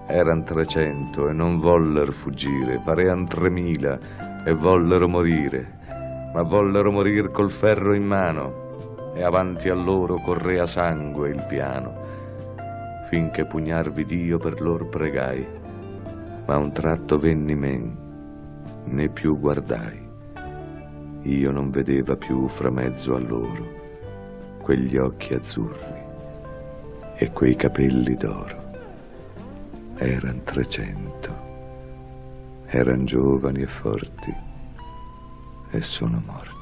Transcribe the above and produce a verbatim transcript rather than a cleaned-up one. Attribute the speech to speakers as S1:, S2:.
S1: Eran trecento e non vollero fuggire, parean tremila e vollero morire, ma vollero morir col ferro in mano e avanti a loro correa sangue il piano, finché pugnarvi Dio per lor pregai, ma un tratto venni men, né più guardai. Io non vedeva più fra mezzo a loro quegli occhi azzurri e quei capelli d'oro. Eran trecento, eran giovani e forti e sono morti.